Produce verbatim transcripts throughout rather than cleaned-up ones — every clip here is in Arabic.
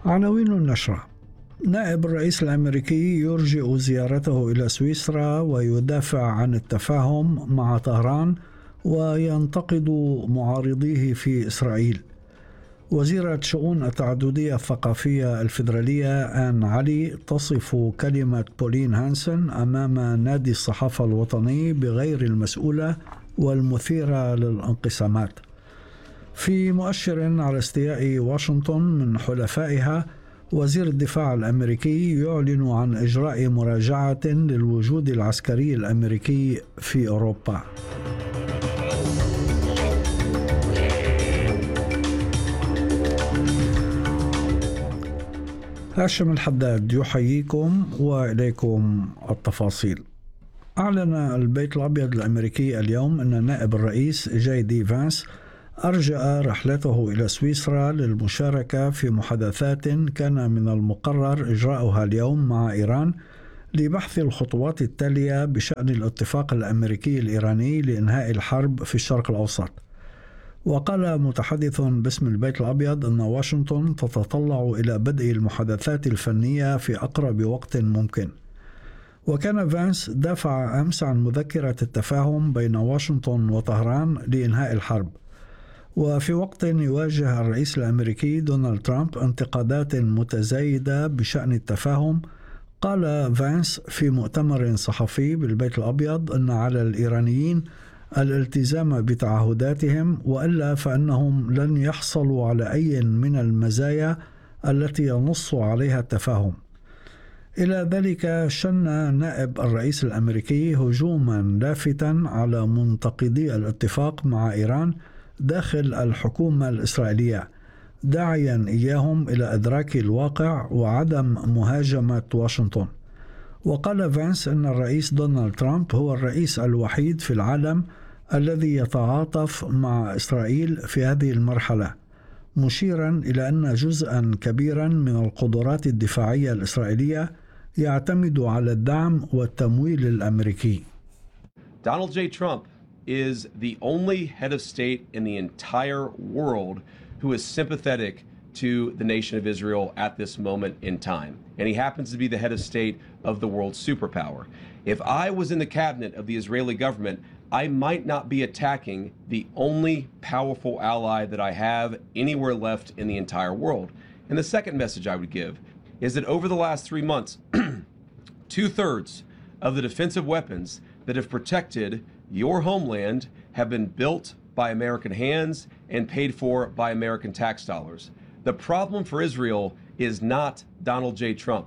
عناوين النشرة: نائب الرئيس الأمريكي يرجئ زيارته إلى سويسرا ويدافع عن التفاهم مع طهران وينتقد معارضيه في إسرائيل. وزيرة شؤون التعددية الثقافية الفيدرالية آن علي تصف كلمة بولين هانسن أمام نادي الصحافة الوطني بغير المسؤولة والمثيرة للانقسامات. في مؤشر على استياء واشنطن من حلفائها، وزير الدفاع الأمريكي يعلن عن إجراء مراجعة للوجود العسكري الأمريكي في أوروبا. هاشم الحداد يحييكم وإليكم التفاصيل. أعلن البيت الأبيض الأمريكي اليوم أن نائب الرئيس جاي دي فانس أرجأ رحلته إلى سويسرا للمشاركة في محادثات كان من المقرر إجراؤها اليوم مع إيران لبحث الخطوات التالية بشأن الاتفاق الأمريكي الإيراني لإنهاء الحرب في الشرق الأوسط. وقال متحدث باسم البيت الأبيض أن واشنطن تتطلع إلى بدء المحادثات الفنية في أقرب وقت ممكن. وكان فانس دافع أمس عن مذكرة التفاهم بين واشنطن وطهران لإنهاء الحرب. وفي وقت يواجه الرئيس الأمريكي دونالد ترامب انتقادات متزايدة بشأن التفاهم، قال فانس في مؤتمر صحفي بالبيت الأبيض أن على الإيرانيين الالتزام بتعهداتهم، وإلا فإنهم لن يحصلوا على أي من المزايا التي ينص عليها التفاهم. إلى ذلك شن نائب الرئيس الأمريكي هجوما لافتا على منتقدي الاتفاق مع إيران داخل الحكومة الإسرائيلية، داعيا إياهم إلى إدراك الواقع وعدم مهاجمة واشنطن. وقال فانس أن الرئيس دونالد ترامب هو الرئيس الوحيد في العالم الذي يتعاطف مع إسرائيل في هذه المرحلة، مشيرا إلى أن جزءا كبيرا من القدرات الدفاعية الإسرائيلية يعتمد على الدعم والتمويل الأمريكي. Donald J. Trump is the only head of state in the entire world who is sympathetic to the nation of Israel at this moment in time. And he happens to be the head of state of the world superpower. If I was in the cabinet of the Israeli government, I might not be attacking the only powerful ally that I have anywhere left in the entire world. And the second message I would give is that over the last three months, two-thirds of the defensive weapons that have protected your homeland have been built by American hands and paid for by American tax dollars. The problem for Israel is not Donald J. Trump.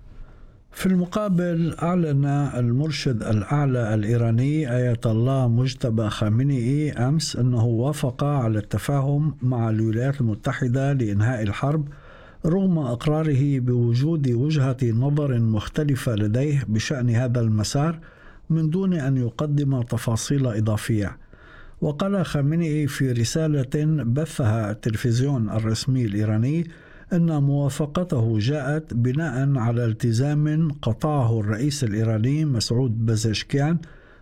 في المقابل، أعلن المرشد الأعلى الإيراني آية الله مجتبى خامنئي أمس أنه وافق على التفاهم مع الولايات المتحدة لإنهاء الحرب، رغم إقراره بوجود وجهة نظر مختلفة لديه بشأن هذا المسار من دون أن يقدم تفاصيل إضافية. وقال خامنئي في رسالة بثها التلفزيون الرسمي الإيراني أن موافقته جاءت بناء على التزام قطعه الرئيس الإيراني مسعود بزشكيان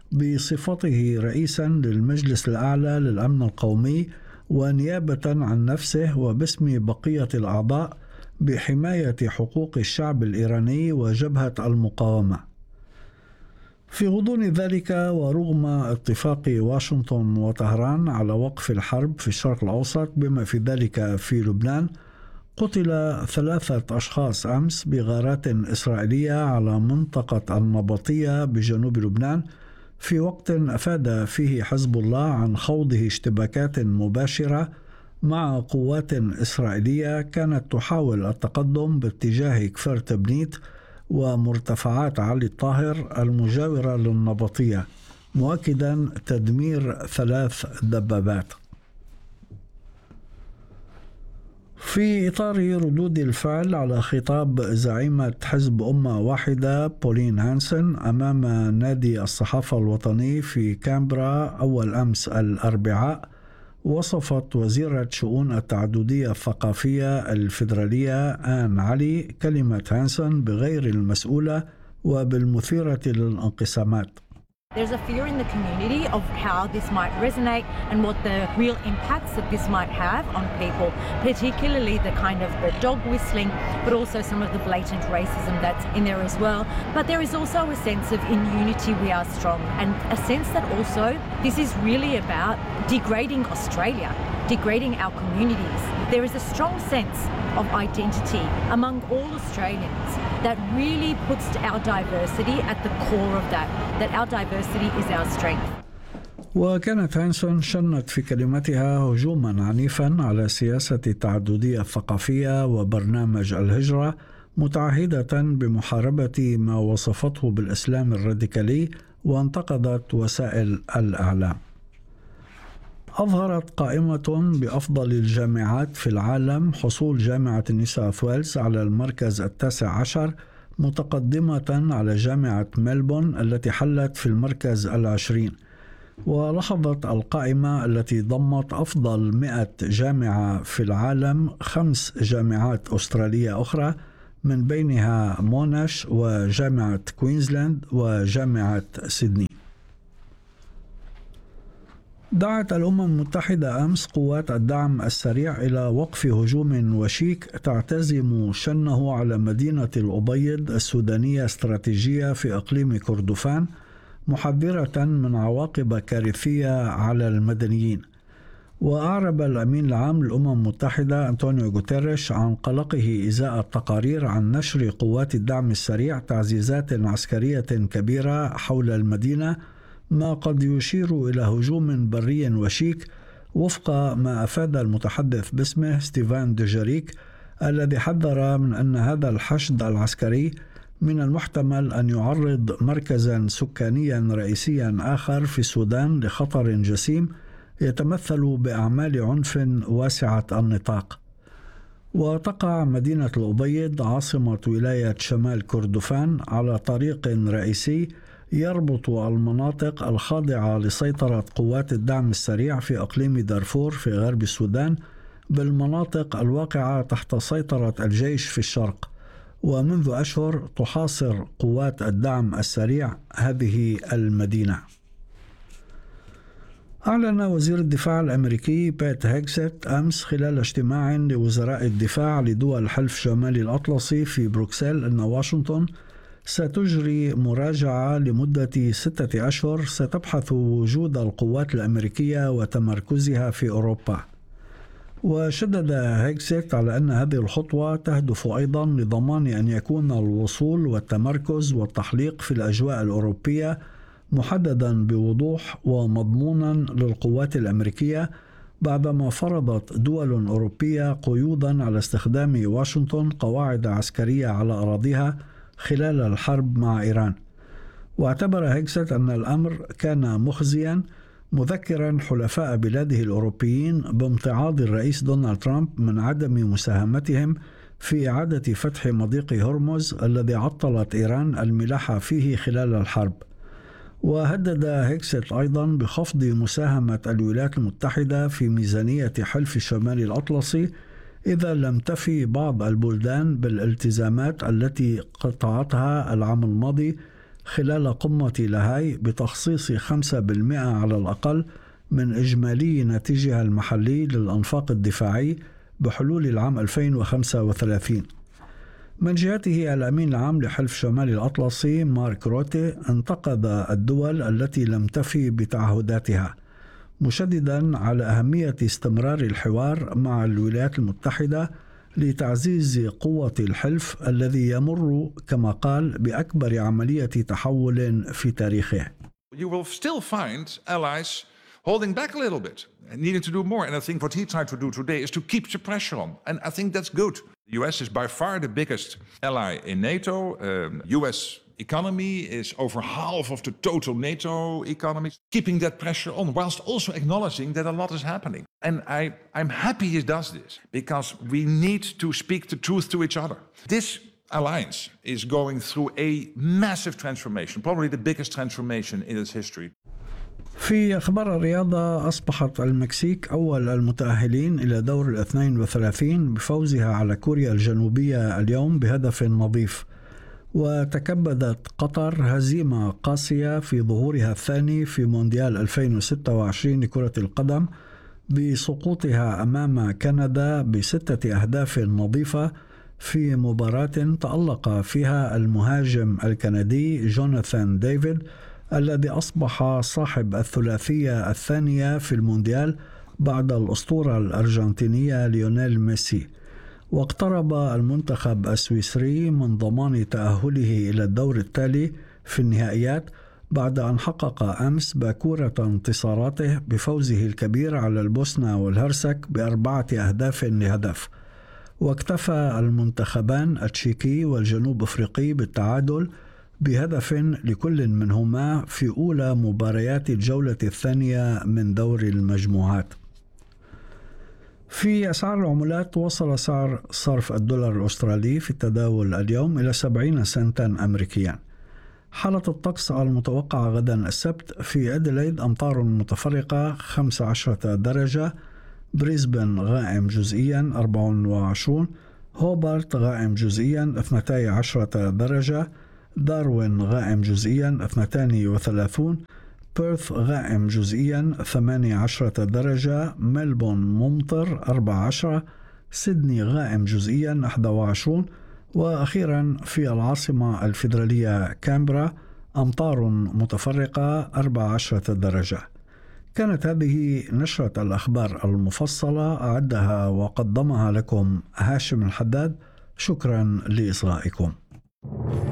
بصفته رئيسا للمجلس الأعلى للأمن القومي، ونيابة عن نفسه وباسم بقية الأعضاء، بحماية حقوق الشعب الإيراني وجبهة المقاومة. في غضون ذلك، ورغم اتفاق واشنطن وطهران على وقف الحرب في الشرق الأوسط بما في ذلك في لبنان، قتل ثلاثة أشخاص أمس بغارات إسرائيلية على منطقة النبطية بجنوب لبنان، في وقت أفاد فيه حزب الله عن خوضه اشتباكات مباشرة مع قوات إسرائيلية كانت تحاول التقدم باتجاه كفر تبنيت ومرتفعات علي الطاهر المجاورة للنبطية، مؤكدا تدمير ثلاث دبابات. في إطار ردود الفعل على خطاب زعيمة حزب أمة واحدة بولين هانسن أمام نادي الصحافة الوطني في كامبرا أول أمس الأربعاء، وصفت وزيرة شؤون التعددية الثقافية الفيدرالية آن علي كلمة هانسن بغير المسؤولة وبالمثيرة للانقسامات. There's a fear in the community of how this might resonate and what the real impacts that this might have on people, particularly the kind of the dog whistling, but also some of the blatant racism that's in there as well. But there is also a sense of in unity we are strong, and a sense that also this is really about degrading Australia, degrading our communities. There is a strong sense of identity among all Australians that really puts our diversity at the core of that, that our diversity is our strength. وكانت هانسون شنت في كلمتها هجوما عنيفا على سياسة التعددية الثقافية وبرنامج الهجرة، متعهدة بمحاربة ما وصفته بالإسلام الراديكالي، وانتقدت وسائل الإعلام. أظهرت قائمة بأفضل الجامعات في العالم حصول جامعة نيو ساوث ويلز على المركز التاسع عشر، متقدمة على جامعة ملبون التي حلت في المركز العشرين. ولاحظت القائمة التي ضمت أفضل مئة جامعة في العالم خمس جامعات أسترالية أخرى، من بينها موناش وجامعة كوينزلاند وجامعة سيدني. دعت الأمم المتحدة أمس قوات الدعم السريع إلى وقف هجوم وشيك تعتزم شنه على مدينة الأبيض السودانية استراتيجية في إقليم كردفان، محذرة من عواقب كارثية على المدنيين. وأعرب الأمين العام للأمم المتحدة أنطونيو غوتيريش عن قلقه إزاء التقارير عن نشر قوات الدعم السريع تعزيزات عسكرية كبيرة حول المدينة، ما قد يشير إلى هجوم بري وشيك، وفق ما أفاد المتحدث باسمه ستيفان دوجاريك، الذي حذر من أن هذا الحشد العسكري من المحتمل أن يعرض مركزا سكانيا رئيسيا آخر في السودان لخطر جسيم يتمثل بأعمال عنف واسعة النطاق. وتقع مدينة الأبيض عاصمة ولاية شمال كردفان على طريق رئيسي يربط المناطق الخاضعة لسيطرة قوات الدعم السريع في إقليم دارفور في غرب السودان بالمناطق الواقعة تحت سيطرة الجيش في الشرق. ومنذ أشهر تحاصر قوات الدعم السريع هذه المدينة. أعلن وزير الدفاع الأمريكي بيت هيغسيت أمس خلال اجتماع لوزراء الدفاع لدول حلف شمال الأطلسي في بروكسل أن واشنطن ستجري مراجعة لمدة ستة أشهر ستبحث وجود القوات الأمريكية وتمركزها في أوروبا. وشدد هيغسيت على أن هذه الخطوة تهدف أيضا لضمان أن يكون الوصول والتمركز والتحليق في الأجواء الأوروبية محددا بوضوح ومضمونا للقوات الأمريكية، بعدما فرضت دول أوروبية قيودا على استخدام واشنطن قواعد عسكرية على أراضيها خلال الحرب مع إيران. واعتبر هيغسيت أن الأمر كان مخزيا، مذكرا حلفاء بلاده الأوروبيين بامتعاض الرئيس دونالد ترامب من عدم مساهمتهم في إعادة فتح مضيق هرمز الذي عطلت إيران الملاحة فيه خلال الحرب. وهدد هيغسيت أيضا بخفض مساهمة الولايات المتحدة في ميزانية حلف شمال الأطلسي إذا لم تفي بعض البلدان بالالتزامات التي قطعتها العام الماضي خلال قمة لاهاي بتخصيص خمسة بالمئة على الأقل من إجمالي ناتجها المحلي للأنفاق الدفاعي بحلول العام ألفين وخمسة وثلاثين. من جهته الأمين العام لحلف شمال الأطلسي مارك روتي انتقد الدول التي لم تفي بتعهداتها، مشددا على أهمية استمرار الحوار مع الولايات المتحدة لتعزيز قوة الحلف الذي يمر كما قال بأكبر عملية تحول في تاريخه. You will still find allies holding back a little bit and needing to do more. And I think what he tried to do today is to keep the pressure on. And I think that's good. The U S is by far the biggest ally in NATO. Um, U S economy is over half of the total NATO economy. Keeping that pressure on whilst also acknowledging that a lot is happening. And I, I'm happy he does this because we need to speak the truth to each other. This alliance is going through a massive transformation, probably the biggest transformation in its history. في أخبار الرياضة، أصبحت المكسيك أول المتأهلين إلى دور الاثنين وثلاثين بفوزها على كوريا الجنوبية اليوم بهدف نظيف. وتكبدت قطر هزيمة قاسية في ظهورها الثاني في مونديال ألفين وستة وعشرين لكرة القدم بسقوطها أمام كندا بستة أهداف نظيفة في مباراة تألق فيها المهاجم الكندي جوناثان ديفيد الذي أصبح صاحب الثلاثية الثانية في المونديال بعد الأسطورة الأرجنتينية ليونيل ميسي. واقترب المنتخب السويسري من ضمان تأهله إلى الدور التالي في النهائيات بعد أن حقق أمس باكورة انتصاراته بفوزه الكبير على البوسنة والهرسك بأربعة أهداف لهدف. واكتفى المنتخبان التشيكي والجنوب أفريقي بالتعادل بهدف لكل منهما في أولى مباريات الجولة الثانية من دور المجموعات. في أسعار العملات، وصل سعر صرف الدولار الأسترالي في التداول اليوم إلى سبعين سنتا أمريكيا. حالة الطقس المتوقعة غدا السبت: في أديلايد أمطار متفرقة خمس عشرة درجة، بريسبن غائم جزئيا أربع وعشرون، هوبارت غائم جزئيا اثنتي عشرة درجة، داروين غائم جزئيا اثنتان وثلاثون، بيرث غائم جزئيا ثمانية عشرة درجة، ملبون ممطر أربع عشرة، سيدني غائم جزئيا أحد وعشرون، وأخيرا في العاصمة الفيدرالية كامبرا أمطار متفرقة أربع عشرة درجة. كانت هذه نشرة الأخبار المفصلة، أعدها وقدمها لكم هاشم الحداد. شكرا لإصغائكم.